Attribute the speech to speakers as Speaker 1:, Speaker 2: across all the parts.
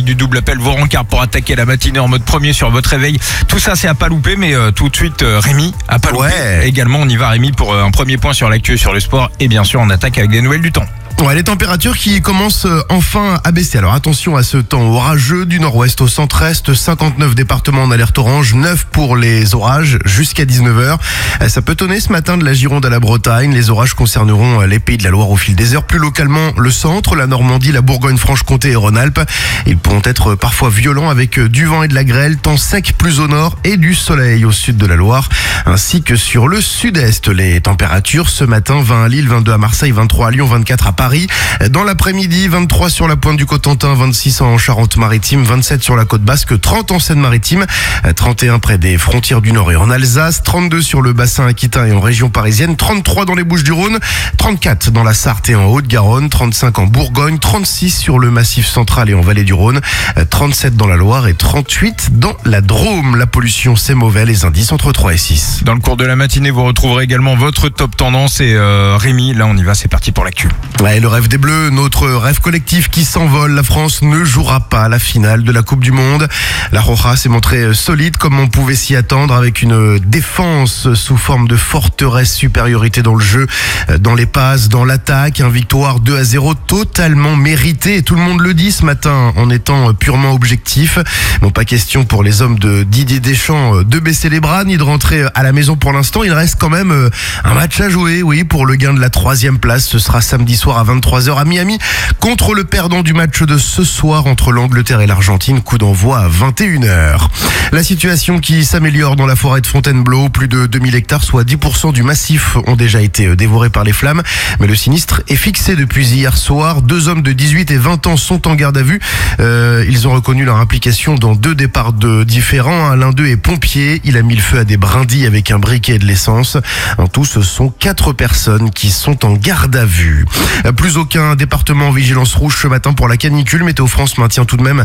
Speaker 1: du double appel, vos rencarts pour attaquer la matinée en mode premier sur votre réveil. Tout ça, c'est à pas louper, mais tout de suite, Rémi, à pas louper.
Speaker 2: Ouais.
Speaker 1: Également, on y va, Rémi, pour un premier point sur l'actu, sur le sport. Et bien sûr, on attaque avec des nouvelles du temps.
Speaker 2: Ouais, les températures qui commencent enfin à baisser. Alors attention à ce temps orageux du nord-ouest au centre-est, 59 départements en alerte orange, 9 pour les orages jusqu'à 19h. Ça peut tonner ce matin de la Gironde à la Bretagne. Les orages concerneront les pays de la Loire au fil des heures, plus localement le centre, la Normandie, la Bourgogne-Franche-Comté et Rhône-Alpes. Ils pourront être parfois violents avec du vent et de la grêle, temps sec plus au nord et du soleil au sud de la Loire, ainsi que sur le sud-est. Les températures ce matin, 20 à Lille, 22 à Marseille, 23 à Lyon, 24 à Paris. Dans l'après-midi, 23 sur la pointe du Cotentin, 26 en Charente-Maritime, 27 sur la côte basque, 30 en Seine-Maritime, 31 près des frontières du Nord et en Alsace, 32 sur le bassin aquitain et en région parisienne, 33 dans les Bouches-du-Rhône, 34 dans la Sarthe et en Haute-Garonne, 35 en Bourgogne, 36 sur le Massif central et en Vallée du Rhône, 37 dans la Loire et 38 dans la Drôme. La pollution, c'est mauvais, les indices entre 3 et 6.
Speaker 1: Dans le cours de la matinée, vous retrouverez également votre top tendance et Rémi, là on y va, c'est parti pour l'actu.
Speaker 2: Ouais, le rêve des Bleus, notre rêve collectif qui s'envole. La France ne jouera pas la finale de la Coupe du Monde. La Roja s'est montrée solide comme on pouvait s'y attendre, avec une défense sous forme de forteresse, supériorité dans le jeu, dans les passes, dans l'attaque. Un victoire 2-0 totalement mérité. Et tout le monde le dit ce matin en étant purement objectif. Bon, pas question pour les hommes de Didier Deschamps de baisser les bras ni de rentrer à la maison pour l'instant. Il reste quand même un match à jouer, oui, pour le gain de la 3e place. Ce sera samedi soir à 23h à Miami contre le perdant du match de ce soir entre l'Angleterre et l'Argentine. Coup d'envoi à 21h. La situation qui s'améliore dans la forêt de Fontainebleau. Plus de 2000 hectares, soit 10% du massif, ont déjà été dévorés par les flammes. Mais le sinistre est fixé depuis hier soir. 2 hommes de 18 et 20 ans sont en garde à vue. Ils ont reconnu leur implication dans 2 départs différents. L'un d'eux est pompier. Il a mis le feu à des brindilles avec un briquet et de l'essence. En tout, ce sont 4 personnes qui sont en garde à vue. Plus aucun département en vigilance rouge ce matin pour la canicule. Météo France maintient tout de même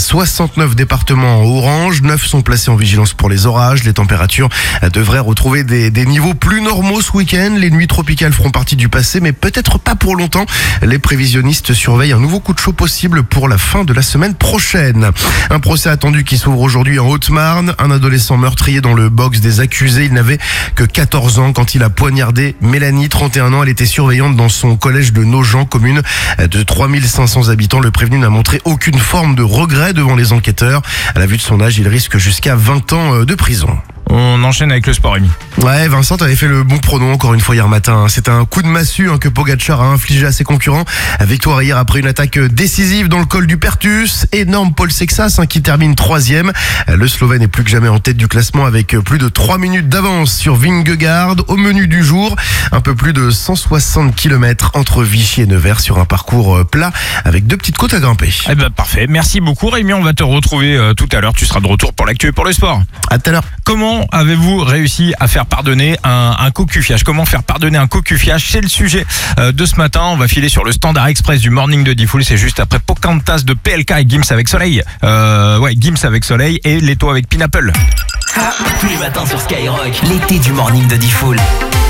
Speaker 2: 69 départements en orange. 9 sont placés en vigilance pour les orages. Les températures devraient retrouver des niveaux plus normaux ce week-end. Les nuits tropicales feront partie du passé, mais peut-être pas pour longtemps. Les prévisionnistes surveillent un nouveau coup de chaud possible pour la fin de la semaine prochaine. Un procès attendu qui s'ouvre aujourd'hui en Haute-Marne. Un adolescent meurtrier dans le box des accusés. Il n'avait que 14 ans quand il a poignardé Mélanie, 31 ans. Elle était surveillante dans son collège de Nogent, commune de 3500 habitants. Le prévenu n'a montré aucune forme de regret devant les enquêteurs. À la vue de son âge, il risque jusqu'à 20 ans de prison.
Speaker 1: On enchaîne avec le sport, Rémi.
Speaker 2: Ouais, Vincent, t'avais fait le bon prono encore une fois hier matin. C'est un coup de massue que Pogacar a infligé à ses concurrents. Victoire hier après une attaque décisive dans le col du Pertus. Énorme Paul Sexas qui termine 3e. Le Slovène est plus que jamais en tête du classement avec plus de 3 minutes d'avance sur Vingegaard. Au menu du jour, un peu plus de 160 km entre Vichy et Nevers sur un parcours plat avec 2 petites côtes à grimper.
Speaker 1: Eh ben parfait, merci beaucoup Rémi, on va te retrouver tout à l'heure. Tu seras de retour pour l'actu et pour le sport.
Speaker 2: À tout à l'heure.
Speaker 1: Comment avez-vous réussi à faire pardonner un cocufiage? Comment faire pardonner un cocufiage? C'est le sujet de ce matin. On va filer sur le standard express du morning de Diffoul. C'est juste après Pocahontas de PLK et Gims avec Soleil. Gims avec Soleil et Leto avec Pineapple.
Speaker 3: Tous les matins sur Skyrock, l'été du morning de Diffoul.